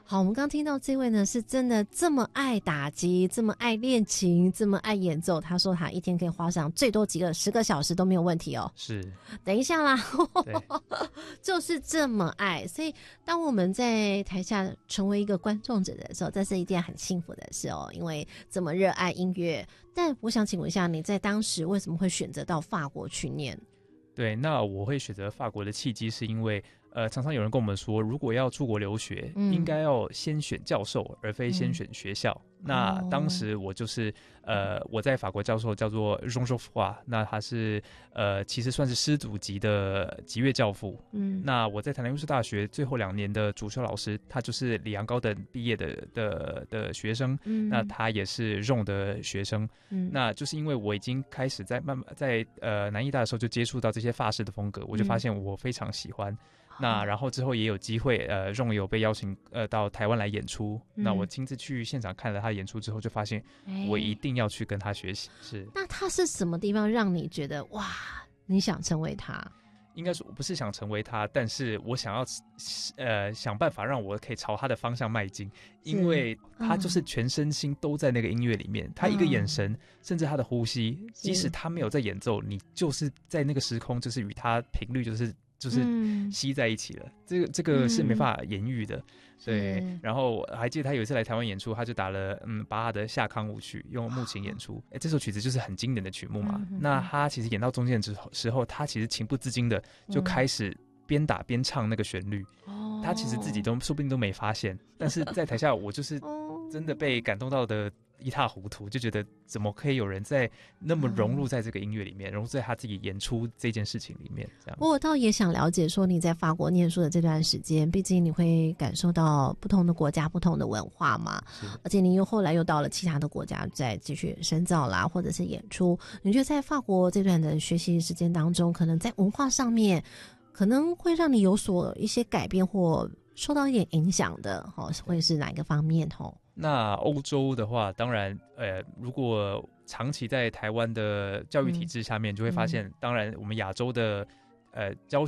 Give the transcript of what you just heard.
好，我们刚听到这位呢，是真的这么爱打击，这么爱练琴，这么爱演奏。他说他一天可以花上最多10个小时都没有问题哦。 是， 等一下啦， 对， 就是这么爱。所以当我们在台下成为一个观众者的时候，这是一件很幸福的事哦，因为这么热爱音乐。但我想请问一下，你在当时为什么会选择到法国去念？ 对，那我会选择法国的契机是因为常常有人跟我们说，如果要出国留学，应该要先选教授，而非先选学校。那当时我就是我在法国教授叫做 Jean Geoffroy， 那他是其实算是师祖级的吉乐教父。那我在台南艺术大学最后2年的主修老师，他就是里昂高等毕业的学生，那他也是 Jean 的学生。那就是因为我已经开始在慢慢在南艺大的时候就接触到这些法式的风格，我就发现我非常喜欢。那然后之后也有机会Jean有被邀请到台湾来演出，那我亲自去现场看了他演出之后，就发现我一定要去跟他学习。是， 那他是什么地方让你觉得哇，你想成为他？ 应该说我不是想成为他，但是我想要想办法让我可以朝他的方向迈进，因为他就是全身心都在那个音乐里面，他一个眼神，甚至他的呼吸，即使他没有在演奏，你就是在那个时空，就是与他频率就是吸在一起了，这个是没办法言喻的。对，然后我还记得他有一次来台湾演出，他就打了巴哈的夏康舞曲，用木琴演出。这首曲子就是很经典的曲目嘛。那他其实演到中间的时候，他其实情不自禁的就开始边打边唱那个旋律。他其实自己都说不定都没发现，但是在台下我就是真的被感动到的一塌糊涂，就觉得怎么可以有人在那么融入在这个音乐里面，融入在他自己演出这件事情里面。这样， 我倒也想了解说你在法国念书的这段时间，毕竟你会感受到不同的国家不同的文化嘛，而且你后来又到了其他的国家再继续深造啦，或者是演出。你觉得在法国这段的学习时间当中，可能在文化上面可能会让你有所一些改变或受到一点影响的会是哪一个方面？ 那欧洲的话，当然如果长期在台湾的教育体制下面，就会发现当然我们亚洲的教